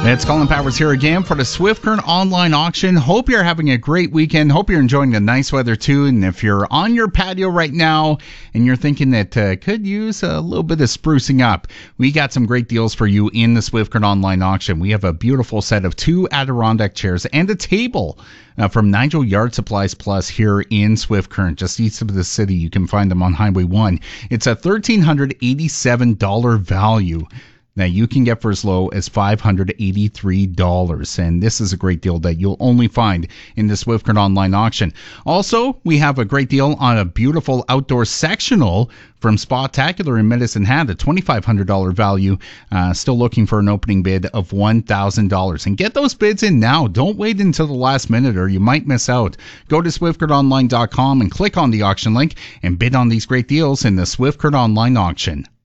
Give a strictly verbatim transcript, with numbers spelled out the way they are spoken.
It's Colin Powers here again for the Swift Current online auction. Hope you're having a great weekend. Hope you're enjoying the nice weather too. And if you're on your patio right now and you're thinking that uh, could use a little bit of sprucing up, we got some great deals for you in the Swift Current online auction. We have a beautiful set of two Adirondack chairs and a table uh, from Nigel Yard Supplies Plus here in Swift Current, just east of the city. You can find them on Highway one. It's a one thousand three hundred eighty-seven dollars value that you can get for as low as five hundred eighty-three dollars. And this is a great deal that you'll only find in the Swift Current online auction. Also, we have a great deal on a beautiful outdoor sectional from Spectacular in Medicine Hat, a two thousand five hundred dollars value. Uh, still looking for an opening bid of one thousand dollars. And get those bids in now. Don't wait until the last minute or you might miss out. Go to swift current online dot com and click on the auction link and bid on these great deals in the Swift Current online auction.